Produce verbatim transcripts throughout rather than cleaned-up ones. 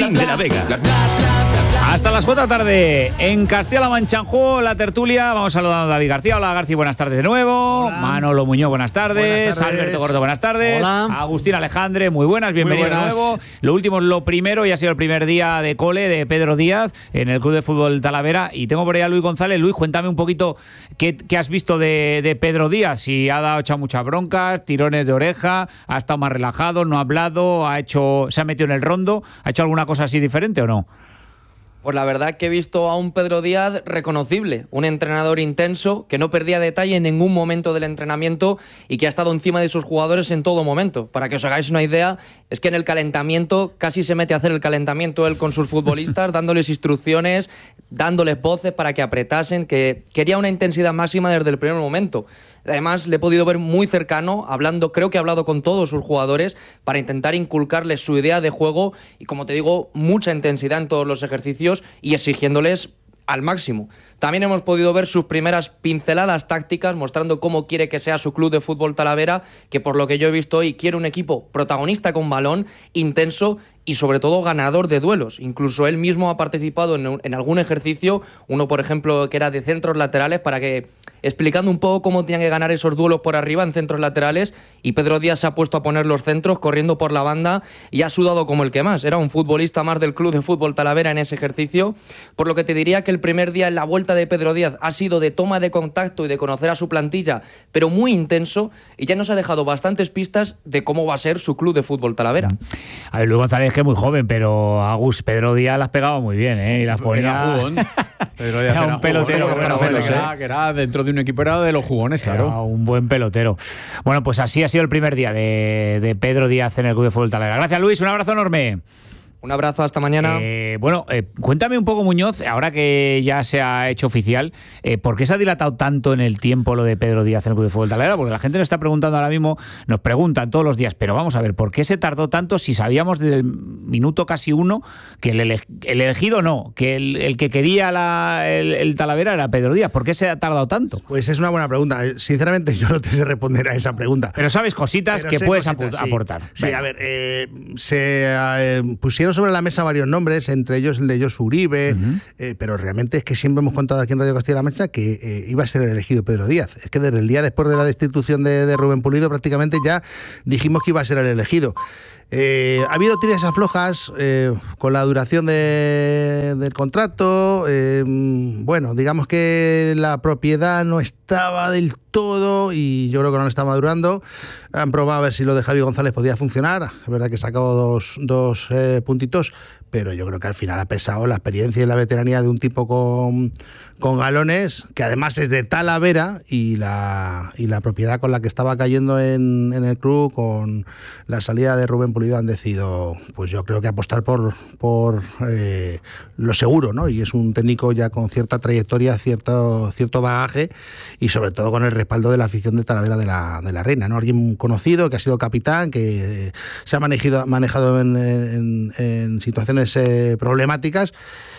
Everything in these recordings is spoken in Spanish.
Martín de la Vega. Hasta las cuatro de la tarde en Castilla-La Mancha, en juego la tertulia. Vamos saludando a David García. Hola, García, buenas tardes de nuevo. Hola. Manolo Muñoz, buenas tardes. Buenas tardes. Alberto Gordo, buenas tardes. Hola. Agustín Alejandre, muy buenas, bienvenido Muy buenas. de nuevo. Lo último es lo primero, y ha sido el primer día de cole de Pedro Díaz en el Club de Fútbol Talavera. Y tengo por ahí a Luis González. Luis, cuéntame un poquito qué, qué has visto de, de Pedro Díaz. Si ha dado echado muchas broncas, tirones de oreja, ha estado más relajado, no ha hablado, ha hecho, se ha metido en el rondo, ¿ha hecho alguna cosa así diferente o no? Pues la verdad que he visto a un Pedro Díaz reconocible, un entrenador intenso que no perdía detalle en ningún momento del entrenamiento y que ha estado encima de sus jugadores en todo momento. Para que os hagáis una idea, es que en el calentamiento casi se mete a hacer el calentamiento él con sus futbolistas, dándoles instrucciones, dándoles voces para que apretasen, que quería una intensidad máxima desde el primer momento. Además, le he podido ver muy cercano, hablando, creo que ha hablado con todos sus jugadores para intentar inculcarles su idea de juego y, como te digo, mucha intensidad en todos los ejercicios y exigiéndoles al máximo. También hemos podido ver sus primeras pinceladas tácticas mostrando cómo quiere que sea su Club de Fútbol Talavera, que por lo que yo he visto hoy quiere un equipo protagonista con balón, intenso y sobre todo ganador de duelos. Incluso él mismo ha participado en, en algún ejercicio, uno por ejemplo que era de centros laterales, para que explicando un poco cómo tenían que ganar esos duelos por arriba en centros laterales, y Pedro Díaz se ha puesto a poner los centros corriendo por la banda y ha sudado como el que más. Era un futbolista más del Club de Fútbol Talavera en ese ejercicio, por lo que te diría que el primer día en la vuelta de Pedro Díaz ha sido de toma de contacto y de conocer a su plantilla, pero muy intenso, y ya nos ha dejado bastantes pistas de cómo va a ser su Club de Fútbol Talavera. A ver, Luis González es que es muy joven, pero Agus, Pedro Díaz las pegaba muy bien, ¿eh? Y las ponía... Era jugón. Pedro Díaz Era era un pelotero, jugón, bueno, pero bueno, que era, que era dentro de un equipo, era de los jugones, claro. Era un buen pelotero. Bueno, pues así ha sido el primer día de, de Pedro Díaz en el Club de Fútbol Talavera. Gracias, Luis, un abrazo enorme. Un abrazo, hasta mañana. Eh, bueno, eh, cuéntame un poco, Muñoz, ahora que ya se ha hecho oficial, eh, ¿por qué se ha dilatado tanto en el tiempo lo de Pedro Díaz en el Club de Fútbol Talavera? Porque la gente nos está preguntando ahora mismo, nos preguntan todos los días, pero vamos a ver, ¿por qué se tardó tanto si sabíamos desde el minuto casi uno que el, ele- el elegido no, que el, el que quería la, el, el Talavera era Pedro Díaz? ¿Por qué se ha tardado tanto? Pues es una buena pregunta. Sinceramente, yo no te sé responder a esa pregunta. Pero sabes cositas Pero que sé puedes cositas, apu- sí. aportar. Sí, Venga. a ver, eh, se eh, pusieron sobre la mesa varios nombres, entre ellos el de Josu Uribe, uh-huh. eh, pero realmente es que siempre hemos contado aquí en Radio Castilla-La Mancha que eh, iba a ser el elegido Pedro Díaz. Es que desde el día después de la destitución de, de Rubén Pulido prácticamente ya dijimos que iba a ser el elegido. Eh, ha habido tiras aflojas eh, con la duración de, del contrato. Eh, bueno, digamos que la propiedad no estaba del todo y yo creo que no le está madurando. Han probado a ver si lo de Javi González podía funcionar. Es verdad que sacó dos, dos eh, puntitos, pero yo creo que al final ha pesado la experiencia y la veteranía de un tipo con, con galones, que además es de Talavera, y la, y la propiedad con la que estaba cayendo en, en el club, con la salida de Rubén Pulido, han decidido, pues yo creo que apostar por, por eh, lo seguro, ¿no? Y es un técnico ya con cierta trayectoria, cierto, cierto bagaje, y sobre todo con el respaldo de la afición de Talavera de la, de la Reina, ¿no? Alguien conocido, que ha sido capitán, que se ha manejado, manejado en, en, en situaciones Eh, problemáticas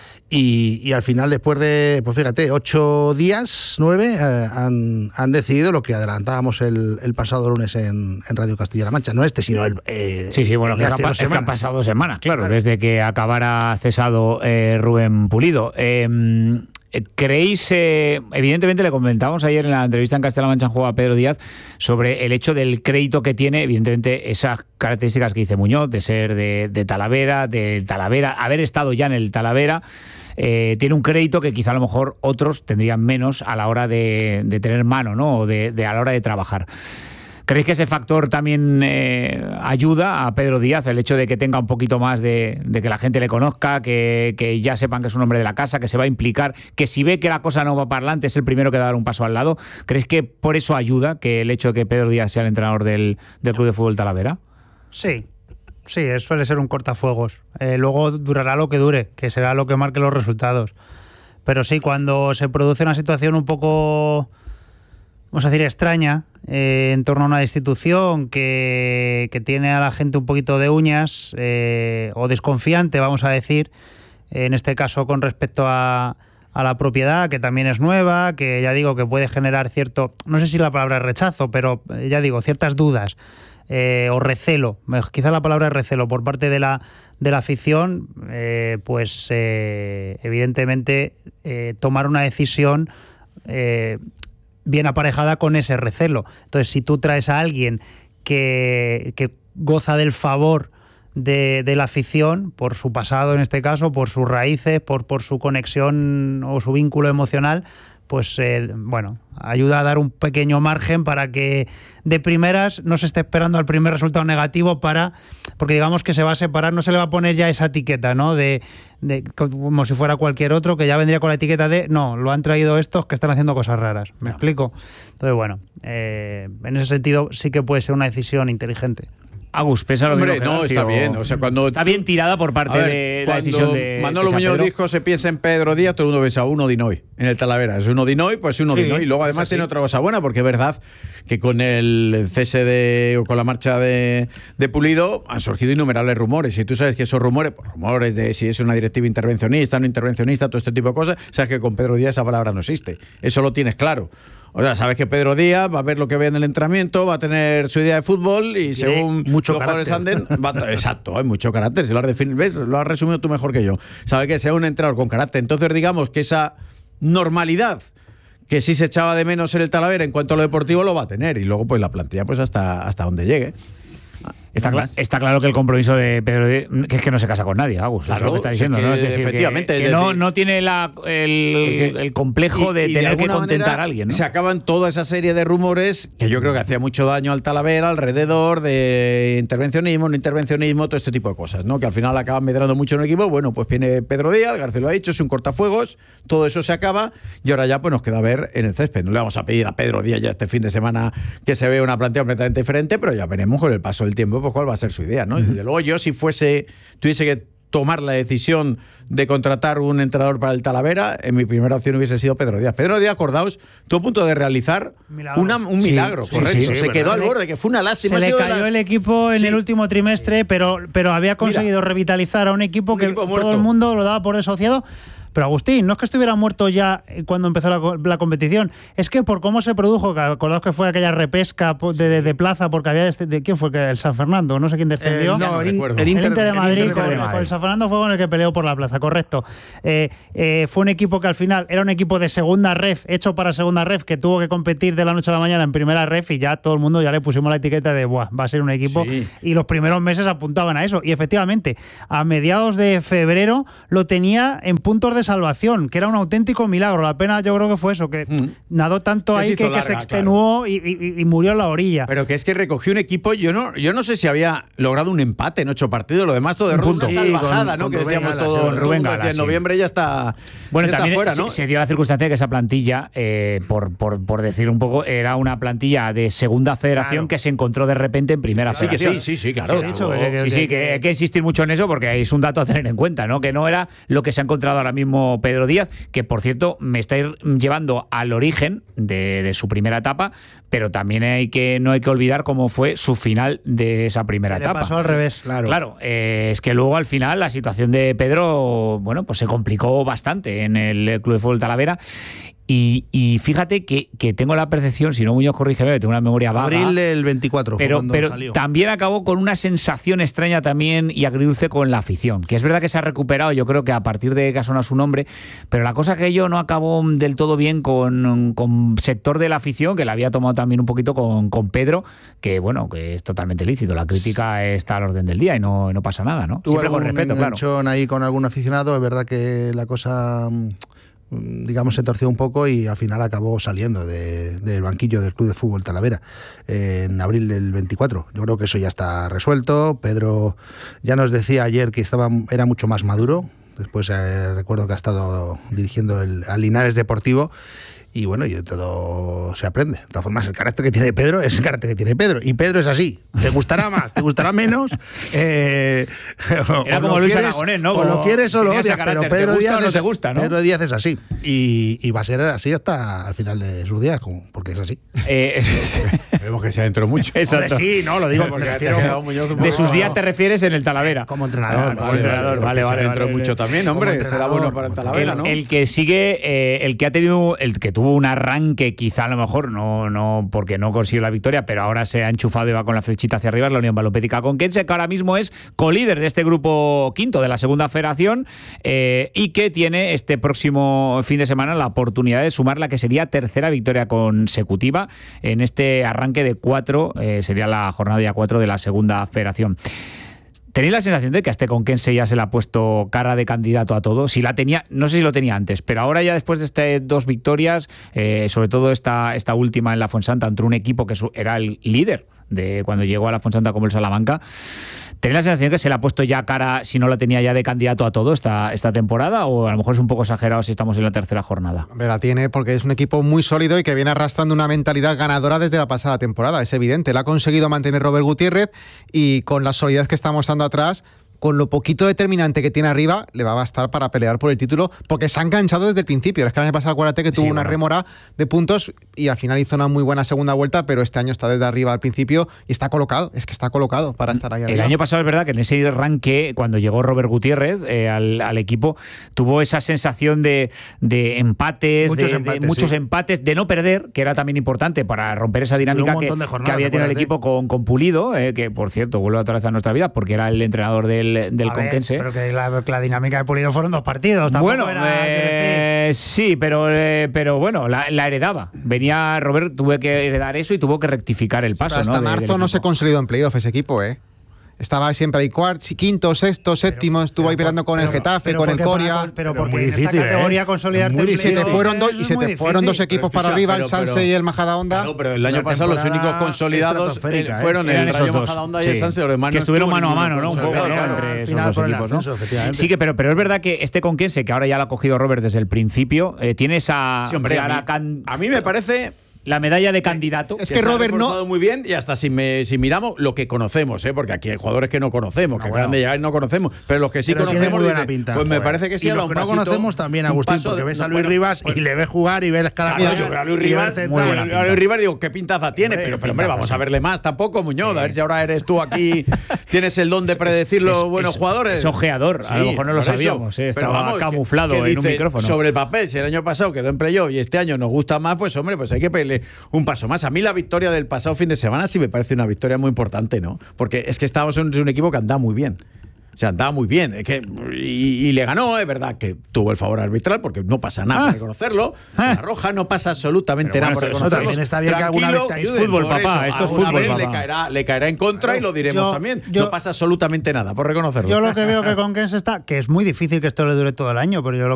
y, y al final, después de, pues fíjate, ocho días, nueve, eh, han, han decidido lo que adelantábamos el, el pasado lunes en, en Radio Castilla-La Mancha, no este, sino el... Eh, sí, sí, bueno, que, ha, es que han pasado dos semanas, claro, claro, desde que acabara cesado eh, Rubén Pulido. Eh, ¿Creéis, eh, evidentemente le comentábamos ayer en la entrevista en Castilla-La Mancha en Juego a Pedro Díaz sobre el hecho del crédito que tiene, evidentemente esas características que dice Muñoz, de ser de, de Talavera, de Talavera, haber estado ya en el Talavera, eh, tiene un crédito que quizá a lo mejor otros tendrían menos a la hora de, de tener mano, ¿no? O de, de a la hora de trabajar. ¿Creéis que ese factor también eh, ayuda a Pedro Díaz, el hecho de que tenga un poquito más de, de que la gente le conozca, que, que ya sepan que es un hombre de la casa, que se va a implicar, que si ve que la cosa no va para adelante es el primero que va a dar un paso al lado? ¿Creéis que por eso ayuda que el hecho de que Pedro Díaz sea el entrenador del, del Club de Fútbol Talavera? Sí, sí, eso suele ser un cortafuegos. Eh, luego durará lo que dure, que será lo que marque los resultados. Pero sí, cuando se produce una situación un poco, vamos a decir, extraña, eh, en torno a una institución que, que tiene a la gente un poquito de uñas, eh, o desconfiante, vamos a decir, en este caso con respecto a, a la propiedad, que también es nueva, que ya digo que puede generar cierto, no sé si la palabra es rechazo, pero ya digo, ciertas dudas eh, o recelo, quizá la palabra es recelo por parte de la, de la afición, eh, pues eh, evidentemente eh, tomar una decisión eh, bien aparejada con ese recelo. Entonces, si tú traes a alguien que, que goza del favor de, de la afición, por su pasado en este caso, por sus raíces, por, por su conexión o su vínculo emocional, pues eh, bueno, ayuda a dar un pequeño margen para que de primeras no se esté esperando al primer resultado negativo para, porque digamos que se va a separar, no se le va a poner ya esa etiqueta, ¿no? De, de como si fuera cualquier otro, que ya vendría con la etiqueta de no, lo han traído estos que están haciendo cosas raras. ¿Me no. explico? Entonces, bueno, eh, en ese sentido sí que puede ser una decisión inteligente. Agus, pesa lo Hombre, mismo que no, García, está bien. O sea, cuando está bien tirada por parte ver, de la decisión de Manolo Muñoz dijo se piensa en Pedro Díaz, todo el mundo piensa uno Dinoy en el Talavera. Es uno Dinoy, pues uno sí, Dinoy. Y luego además tiene otra cosa buena, porque es verdad que con el cese de o con la marcha de, de Pulido han surgido innumerables rumores. Y tú sabes que esos rumores, pues, rumores de si es una directiva intervencionista, no intervencionista, todo este tipo de cosas, sabes que con Pedro Díaz esa palabra no existe. Eso lo tienes claro. O sea, sabes que Pedro Díaz va a ver lo que ve en el entrenamiento, va a tener su idea de fútbol y según mucho los jugadores anden, va a, exacto, hay mucho carácter. Si lo has, defin- ¿ves? Lo has resumido tú mejor que yo. Sabe que sea un entrenador con carácter. Entonces, digamos que esa normalidad que sí se echaba de menos en el Talavera en cuanto a lo deportivo lo va a tener. Y luego, pues la plantilla, pues hasta, hasta donde llegue. Está, cl- está claro que el compromiso de Pedro Díaz, que es que no se casa con nadie, Agus, claro, es lo que está diciendo, o sea, que ¿no? Es decir, efectivamente, que, que es no, decir, no tiene la, el, el complejo de y, y tener de que contentar manera, a alguien, ¿no? Se acaban toda esa serie de rumores que yo creo que hacía mucho daño al Talavera alrededor de intervencionismo, no intervencionismo, todo este tipo de cosas, ¿no? Que al final acaban medrando mucho en el equipo. Bueno, pues viene Pedro Díaz, García lo ha dicho, es un cortafuegos, todo eso se acaba y ahora ya pues nos queda ver en el césped. No le vamos a pedir a Pedro Díaz ya este fin de semana que se vea una plantilla completamente diferente, pero ya veremos con el paso del tiempo pues cuál va a ser su idea, ¿no? Uh-huh. Desde luego yo si fuese, tuviese que tomar la decisión de contratar un entrenador para el Talavera, en mi primera opción hubiese sido Pedro Díaz. Pedro Díaz, acordaos, estuvo a punto de realizar una, un sí, milagro, sí, correcto. Sí, sí, se sí, quedó al borde, que fue una lástima. Se le cayó las... el equipo en sí. el último trimestre, pero, pero había conseguido Mira, revitalizar a un equipo un que equipo todo el mundo lo daba por desociado. Pero Agustín, no es que estuviera muerto ya cuando empezó la, la competición, es que por cómo se produjo, que acordaos que fue aquella repesca de, de, de plaza, porque había este, de quién fue que el San Fernando, no sé quién descendió. Eh, no, el, el, el, Inter, el Inter de Madrid, el Inter de Madrid. Con, con el San Fernando fue con el que peleó por la plaza, correcto. Eh, eh, fue un equipo que al final era un equipo de segunda ref, hecho para segunda ref, que tuvo que competir de la noche a la mañana en primera ref y ya todo el mundo ya le pusimos la etiqueta de buah, va a ser un equipo. Sí. Y los primeros meses apuntaban a eso. Y efectivamente, a mediados de febrero lo tenía en puntos de salvación, que era un auténtico milagro. La pena yo creo que fue eso, que mm. nadó tanto que ahí que, larga, que se extenuó claro. y, y, y murió en la orilla. Pero que es que recogió un equipo, yo no yo no sé si había logrado un empate en ocho partidos, lo demás todo de ronda salvajada, ¿no? Con que decíamos Gala, todo, sí, Rubén Gala, en noviembre sí. ya está bueno, ya también está fuera, se, ¿no? se dio la circunstancia de que esa plantilla, eh, por, por, por decir un poco, era una plantilla de segunda federación claro. que se encontró de repente en primera sí, federación. Sí, sí, sí, claro. Sí, hecho, que, que, sí, sí, que hay que insistir mucho en eso porque es un dato a tener en cuenta, ¿no? Que no era lo que se ha encontrado ahora mismo Pedro Díaz, que por cierto me está llevando al origen de, de su primera etapa, pero también hay que no hay que olvidar cómo fue su final de esa primera Le etapa. Pasó al revés. Claro, claro eh, es que luego al final la situación de Pedro, bueno, pues se complicó bastante en el Club de Fútbol Talavera. Y, y fíjate que, que tengo la percepción, si no Muñoz corrígeme, que tengo una memoria vaga. Abril del veinticuatro, pero, pero salió. También acabó con una sensación extraña también y agridulce con la afición, que es verdad que se ha recuperado, yo creo que a partir de que ha sonado su nombre, pero la cosa que yo no acabó del todo bien con, con sector de la afición, que la había tomado también un poquito con, con Pedro, que bueno, que es totalmente lícito, la crítica está al orden del día y no, no pasa nada, ¿no? Siempre con respeto, claro. Ahí con algún aficionado, es verdad que la cosa, digamos, se torció un poco y al final acabó saliendo de, del banquillo del Club de Fútbol Talavera eh, en abril del veinticuatro. Yo creo que eso ya está resuelto. Pedro ya nos decía ayer que estaba era mucho más maduro. Después eh, recuerdo que ha estado dirigiendo el, al Linares Deportivo. Y bueno, y de todo se aprende. De todas formas, el carácter que tiene Pedro es el carácter que tiene Pedro. Y Pedro es así. Te gustará más, te gustará menos. Eh, Era como Luis Aragonés, ¿no? O lo quieres o lo odias, pero Pedro Díaz, no te gusta, ¿no? Pedro Díaz es así. Y, y va a ser así hasta el final de sus días, porque es así. Eh, Vemos que se adentró mucho. Hombre, sí, no, lo digo porque me te refiero- ha quedado Muñoz un De poco- sus días te refieres en el Talavera. Como entrenador. Ah, como vale, entrenador, porque vale, se vale, adentró vale, mucho vale. también, hombre. Como Será bueno entrenador, para el como Talavera, El, ¿no? el que sigue, eh, el que ha tenido, el que tuvo un arranque, quizá a lo mejor, no, no porque no consiguió la victoria, pero ahora se ha enchufado y va con la flechita hacia arriba, es la Unión Balonpédica Conquense, que ahora mismo es colíder de este grupo quinto de la segunda federación eh, y que tiene este próximo fin de semana la oportunidad de sumar la que sería tercera victoria consecutiva en este arranque de cuatro, eh, sería la jornada ya cuatro de la segunda federación. ¿Tenéis la sensación de que a este Conquense ya se le ha puesto cara de candidato a todo? Si la tenía, no sé si lo tenía antes, pero ahora ya después de estas dos victorias, eh, sobre todo esta, esta última en la Fuensanta, ante un equipo que su- era el líder de cuando llegó a la Fuensanta como el Salamanca, ¿tenéis la sensación que se le ha puesto ya cara, si no la tenía ya de candidato a todo esta, esta temporada? ¿O a lo mejor es un poco exagerado si estamos en la tercera jornada? Hombre, la tiene porque es un equipo muy sólido y que viene arrastrando una mentalidad ganadora desde la pasada temporada, es evidente. La ha conseguido mantener Robert Gutiérrez y con la solidez que está mostrando atrás, con lo poquito determinante que tiene arriba, le va a bastar para pelear por el título, porque se ha enganchado desde el principio. Es que el año pasado, acuérdate que tuvo Sí, una bueno. rémora de puntos y al final hizo una muy buena segunda vuelta, pero este año está desde arriba al principio y está colocado. Es que está colocado para estar ahí El arriba. año pasado es verdad que en ese arranque, cuando llegó Robert Gutiérrez eh, al, al equipo, tuvo esa sensación de, de empates, Muchos de, de empates, muchos sí. empates, de no perder, que era también importante para romper esa dinámica un que, montón de que jornadas, había tenido el acuérdate. equipo con, con Pulido, eh, que por cierto vuelve otra vez a nuestra vida porque era el entrenador del, del A ver, Conquense. pero que la, que la dinámica de Pulido fueron dos partidos. tampoco Bueno, era, quiero decir. eh, sí, pero, eh, pero bueno, la, la heredaba. Venía Robert, tuve que heredar eso y tuvo que rectificar el paso. Pero hasta ¿no? de- marzo del no se equipo. consolidó en playoff ese equipo, ¿eh? Estaba siempre ahí cuarto, quinto, sexto, séptimo, estuvo ahí pero peleando por- con el pero- Getafe, pero con el porque para Coria. con- Pero Pero porque muy en difícil, esta ¿eh? categoría consolidarte Muy en difícil. Se te playoff fueron dos es y se muy te fueron dos difícil. equipos Pero para escucha, arriba, pero- el Sanse pero- y el Majadahonda. Claro, pero el año Una pasado los temporada únicos consolidados estratosférica, eh, fueron ¿eh? Eran el esos Rayo dos, Majadahonda y sí. el Sanse. Los demás Que no estuvieron estuvo mano a ninguno mano, ¿no? Un poco, consolidado, ¿no? claro. Entre Al esos final dos por el equipos, ¿no? ascenso, efectivamente. Sí, que pero, pero es verdad que este Conquense, que ahora ya lo ha cogido Robert desde el principio, eh, tiene esa Sí, hombre, a clara mí, can- a mí me parece la medalla de candidato. Es que que se ha Robert no- reforzado muy bien y hasta si, me, si miramos lo que conocemos, ¿eh? Porque aquí hay jugadores que no conocemos, que bueno. acaban de llegar y no conocemos, pero los que sí Pero tiene conocemos muy buena dicen, pinta, pues me joder. parece que sí Y ha los dado que un no pasito, conocemos también, un Agustín, paso porque de- ves a no, Luis bueno, Rivas pues- y le ves jugar y ves cada Claro, yo veo a Luis Rivas, muy muy buena a Luis Rivas digo, ¿qué pintaza tiene? Hombre, pero, qué pero hombre, pintaza, vamos sí. a verle más tampoco, Muñoz, a ver si ahora eres tú aquí, tienes el don de predecir los es- buenos es- jugadores. es ojeador, a lo mejor no lo por eso. sabíamos, ¿eh? Pero Estaba vamos, que- camuflado que en un dice, micrófono. Sobre el papel, si el año pasado quedó en playoff y este año nos gusta más, pues hombre, pues hay que pedirle un paso más. A mí la victoria del pasado fin de semana sí me parece una victoria muy importante, ¿no? Porque es que estábamos en un equipo que andaba muy bien. O sea, andaba muy bien. Es que, y, y le ganó, es verdad que tuvo el favor arbitral, porque no pasa nada Ah. por reconocerlo. Ah. La roja no pasa absolutamente Pero nada bueno, por esto- reconocerlo. también está bien que alguna vez te Tranquilo, ayuden. Es fútbol, por papá, eso, esto es alguna fútbol, vez papá. Le caerá, le caerá en contra y lo diremos Yo- también. yo- no pasa absolutamente nada por reconocerlo. Yo lo que veo que Conquense está, que es muy difícil que esto le dure todo el año, pero yo lo